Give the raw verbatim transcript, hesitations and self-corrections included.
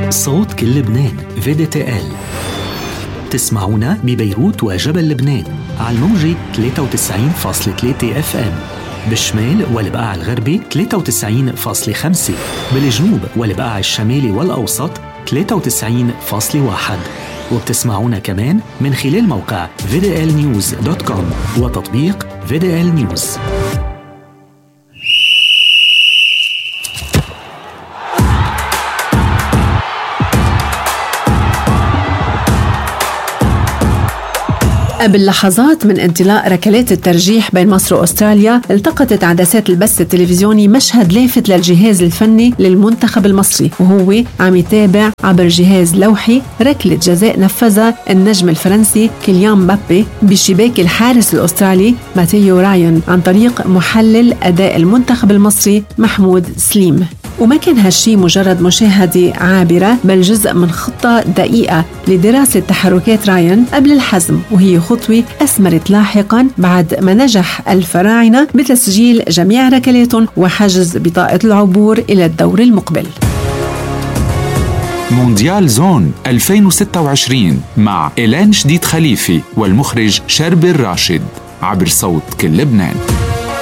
صوت كل لبنان في دي تي إل. تسمعونا ببيروت وجبل لبنان على الموجة ثلاثة وتسعين فاصلة ثلاثة اف ام، بالشمال والبقاع الغربي ثلاثة وتسعين فاصلة خمسة، بالجنوب والبقاع الشمالي والأوسط ثلاثة وتسعين فاصلة واحد، وبتسمعونا كمان من خلال موقع في دي إل نيوز دوت كوم وتطبيق في دي إل نيوز. قبل لحظات من انطلاق ركلات الترجيح بين مصر وأستراليا، التقطت عدسات البث التلفزيوني مشهد لافت للجهاز الفني للمنتخب المصري، وهو عم يتابع عبر جهاز لوحي ركلة جزاء نفذها النجم الفرنسي كيليان مبابي بشباك الحارس الأسترالي ماتيو رايان عن طريق محلل أداء المنتخب المصري محمود سليم. وما كان هالشي مجرد مشاهدة عابرة، بل جزء من خطة دقيقة لدراسة تحركات رايان قبل الحزم، وهي خطوة أثمرت لاحقاً بعد ما نجح الفراعنة بتسجيل جميع ركلاتهم وحجز بطاقة العبور إلى الدور المقبل. مونديال زون ألفين وستة وعشرين مع إيلان شديد خليفي والمخرج شربي الراشد عبر صوت كل لبنان.